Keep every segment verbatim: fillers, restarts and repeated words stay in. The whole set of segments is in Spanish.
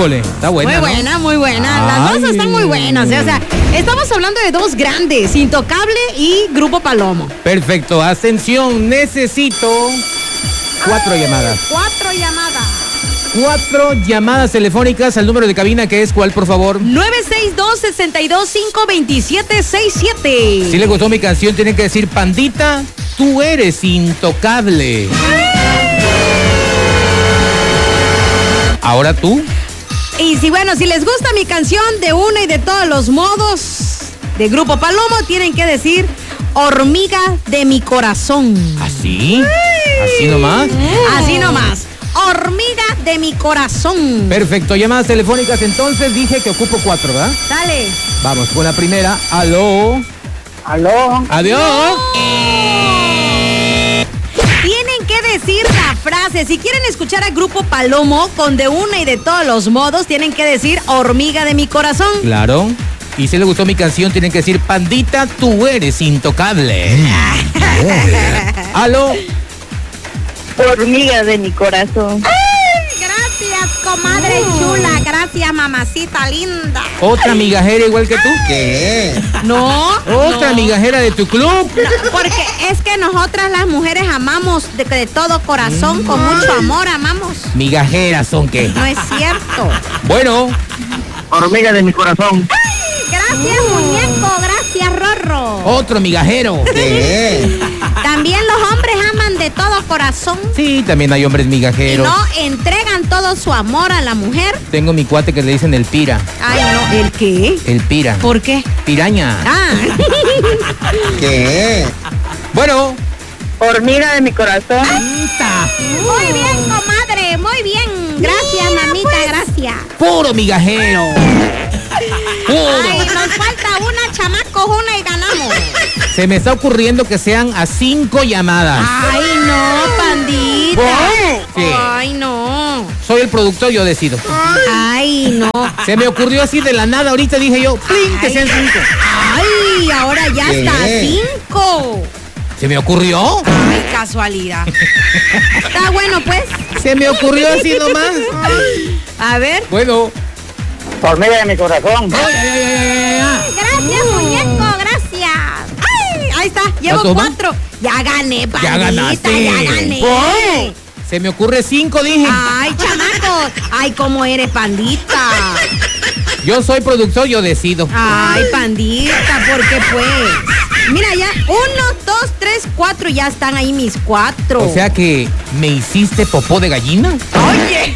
húbole? Está buena, Muy ¿no? buena, muy buena. Las Ay. dos están muy buenas. ¿eh? O sea, estamos hablando de dos grandes, Intocable y Grupo Palomo. Perfecto, atención, necesito cuatro llamadas. Cuatro llamadas. Cuatro llamadas telefónicas al número de cabina, que es ¿cuál, por favor? nueve seis dos, seis dos cinco, dos siete seis siete. Si les gustó mi canción, tienen que decir, Pandita, tú eres intocable. Ahora tú. Y si bueno, si les gusta mi canción de una y de todos los modos de Grupo Palomo, tienen que decir hormiga de mi corazón. ¿Así? ¿Así nomás? Así nomás. Hormiga de mi corazón. Perfecto, llamadas telefónicas, entonces dije que ocupo cuatro, ¿verdad? Dale. Vamos con la primera. Aló. Aló. Adiós. Tienen que decir la frase. Si quieren escuchar a Grupo Palomo con de una y de todos los modos, tienen que decir hormiga de mi corazón. Claro. Y si les gustó mi canción, tienen que decir, Pandita, tú eres intocable. Aló. Hormiga de mi corazón. Gracias, comadre chula. Gracias, mamacita linda. ¿Otra migajera igual que tú? ¿Qué? No. ¿Otra no. migajera de tu club? No, porque es que nosotras las mujeres amamos de, de todo corazón, con mucho amor amamos. ¿Migajeras son qué? No es cierto. Bueno, Hormiga de mi corazón. Gracias, muñeco. Gracias, Rorro. otro migajero. ¿Qué? También los hombres aman de todo corazón Sí, también hay hombres y migajeros. no entregan todo su amor a la mujer. Tengo mi cuate que le dicen el pira. Ay, no. ¿El qué? El pira. ¿Por qué? Piraña. Ah. ¿Qué? Bueno. Hormiga de mi corazón. Muy bien, comadre. Muy bien. Gracias, mamita. Gracias. Puro migajero. Puro. Ay, nos falta una, chamacos, una y ganamos. Se me está ocurriendo que sean a cinco llamadas. Ay, no, pandita. Sí. Ay, no. Soy el productor, yo decido. Ay, no. Se me ocurrió así de la nada, ahorita dije yo, ¡plin! Que Ay. sean cinco. Ay, ahora ya ¿Qué? está cinco. ¿Se me ocurrió? Ay, casualidad. Está bueno, pues. Se me ocurrió así nomás. A ver. Bueno. Hormiga de mi corazón. Ay, ay, ay, ay, ay, ay. Gracias, muñeco, gracias. Ay, ahí está, llevo ¿Cuántos van? cuatro. Ya gané, pandita, Ya ganaste. ya gané. ¡Oh! Se me ocurre cinco, dije. Ay, chamacos. Ay, cómo eres, pandita. Yo soy productor, yo decido. Ay, pandita, ¿por qué pues? Mira, ya, uno, dos, tres, cuatro, ya están ahí mis cuatro. O sea que, ¿me hiciste popó de gallina? Oye.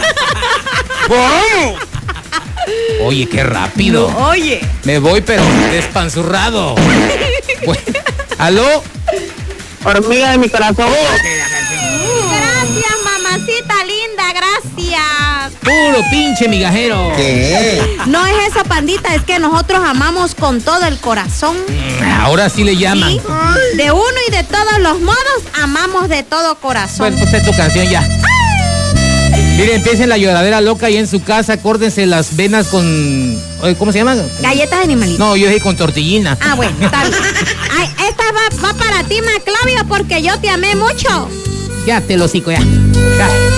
Oye, qué rápido. No, oye. Me voy, pero despanzurrado. Bueno, ¿aló? Hormiga de mi corazón. Gracias, mamacita linda, gracias. Puro pinche migajero. ¿Qué? No es eso, pandita, es que nosotros amamos con todo el corazón. Ahora sí le llaman. ¿Sí? De uno y de todos los modos, amamos de todo corazón. Bueno, pues es tu canción ya. Miren, empiecen la lloradera loca ahí en su casa, córdense las venas con... ¿Cómo se llama? Galletas de animalitos. No, yo dije con tortillina. Ah, bueno, está bien. Ay, esta va, va para ti, Maclavio, porque yo te amé mucho. Ya te lo cico, ya. Ya.